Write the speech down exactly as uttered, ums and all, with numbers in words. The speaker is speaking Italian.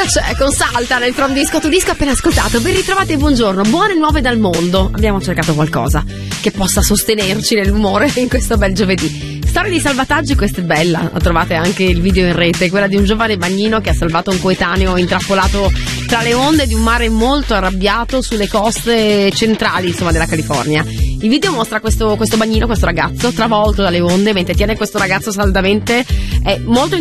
c'è con Salta nel From Disco to Disco appena ascoltato. Ben ritrovate e buongiorno, buone nuove dal mondo. Abbiamo cercato qualcosa che possa sostenerci nell'umore in questo bel giovedì. Storia di salvataggio, questa è bella, trovate anche il video in rete, quella di un giovane bagnino che ha salvato un coetaneo intrappolato tra le onde di un mare molto arrabbiato sulle coste centrali, insomma, della California. Il video mostra questo, questo bagnino, questo ragazzo travolto dalle onde mentre tiene questo ragazzo saldamente. È molto